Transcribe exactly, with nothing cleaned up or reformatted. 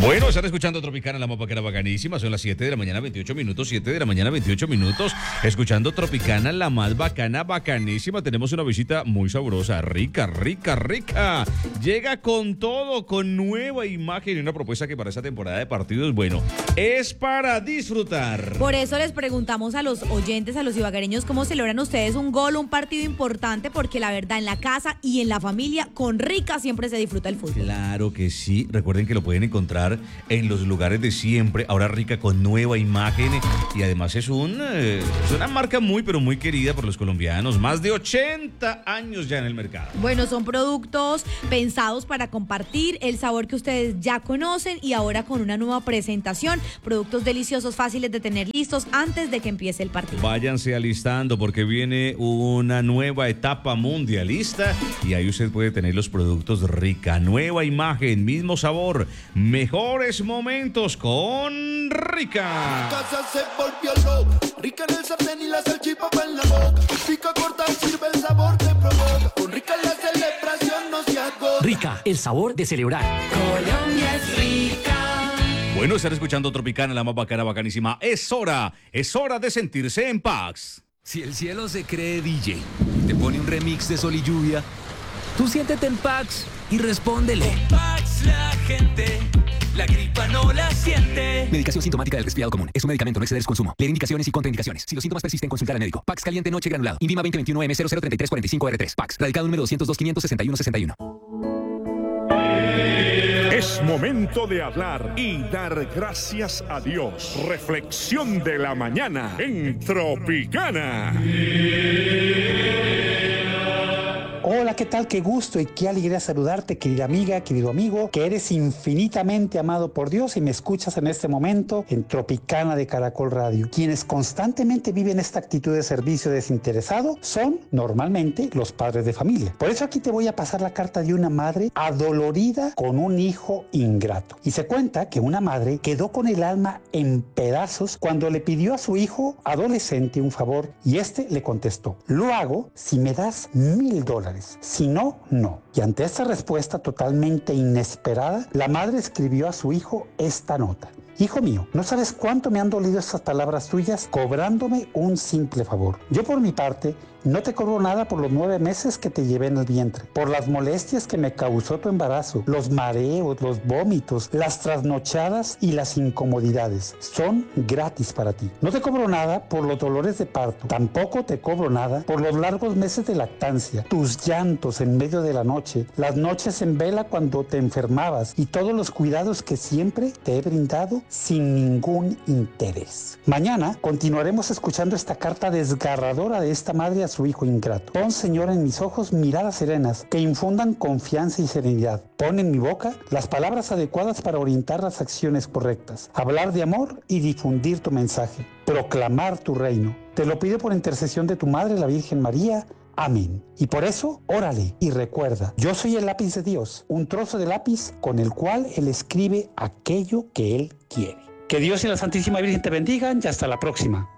Bueno, están escuchando Tropicana, la mapa que era bacanísima. Son las siete de la mañana, veintiocho minutos. siete de la mañana, veintiocho minutos. Escuchando Tropicana, la más bacana, bacanísima. Tenemos una visita muy sabrosa, rica, rica, rica. Llega con todo, con nueva imagen y una propuesta que para esta temporada de partidos, bueno, es para disfrutar. Por eso les preguntamos a los oyentes, a los ibaguereños, cómo celebran ustedes un gol, un partido importante, porque la verdad, en la casa y en la familia, con Rica siempre se disfruta el fútbol. Claro que sí. Recuerden que lo pueden encontrar en los lugares de siempre. Ahora Rica con nueva imagen y además es, un, eh, es una marca muy pero muy querida por los colombianos. Más de ochenta años ya en el mercado. Bueno, son productos pensados para compartir el sabor que ustedes ya conocen y ahora con una nueva presentación. Productos deliciosos, fáciles de tener listos antes de que empiece el partido. Váyanse alistando porque viene una nueva etapa mundialista y ahí usted puede tener los productos Rica. Nueva imagen, mismo sabor, mejores momentos con Rica. Casa se volvió loca, Rica en el sartén y la salchipapa en la boca. Pica corta, sirve el sabor te provoca. Con Rica la celebración no se agota. Rica, el sabor de celebrar. Colombia es rica. Bueno, estar escuchando Tropicana, la más bacana, bacanísima. Es hora, es hora de sentirse en paz. Si el cielo se cree D J, te pone un remix de Sol y Lluvia, tú siéntete en Pax y respóndele. En Pax la gente, la gripa no la siente. Medicación sintomática del resfriado común. Es un medicamento, no exceder su consumo. Leer indicaciones y contraindicaciones. Si los síntomas persisten, consultar al médico. Pax caliente noche granulado. INVIMA veinte veintiuno M cero cero treinta y tres cuarenta y cinco R tres. Pax. Radicado número doscientos dos quinientos sesenta y uno sesenta y uno. Es momento de hablar y dar gracias a Dios. Reflexión de la mañana en Tropicana. Hola, ¿qué tal? Qué gusto y qué alegría saludarte, querida amiga, querido amigo, que eres infinitamente amado por Dios y me escuchas en este momento en Tropicana de Caracol Radio. Quienes constantemente viven esta actitud de servicio desinteresado son normalmente los padres de familia. Por eso aquí te voy a pasar la carta de una madre adolorida con un hijo ingrato. Y se cuenta que una madre quedó con el alma en pedazos cuando le pidió a su hijo adolescente un favor y este le contestó: lo hago si me das mil dólares. Si no, no. Y ante esta respuesta totalmente inesperada, la madre escribió a su hijo esta nota: hijo mío, no sabes cuánto me han dolido estas palabras tuyas cobrándome un simple favor. Yo por mi parte no te cobro nada por los nueve meses que te llevé en el vientre, por las molestias que me causó tu embarazo, los mareos, los vómitos, las trasnochadas y las incomodidades. Son gratis para ti. No te cobro nada por los dolores de parto, tampoco te cobro nada por los largos meses de lactancia, tus llantos en medio de la noche, las noches en vela cuando te enfermabas y todos los cuidados que siempre te he brindado sin ningún interés. Mañana continuaremos escuchando esta carta desgarradora de esta madre a su hijo ingrato. Pon, Señor, en mis ojos miradas serenas que infundan confianza y serenidad. Pon en mi boca las palabras adecuadas para orientar las acciones correctas, hablar de amor y difundir tu mensaje, proclamar tu reino. Te lo pido por intercesión de tu madre, la Virgen María. Amén. Y por eso, órale y recuerda, yo soy el lápiz de Dios, un trozo de lápiz con el cual Él escribe aquello que Él quiere. Que Dios y la Santísima Virgen te bendigan y hasta la próxima.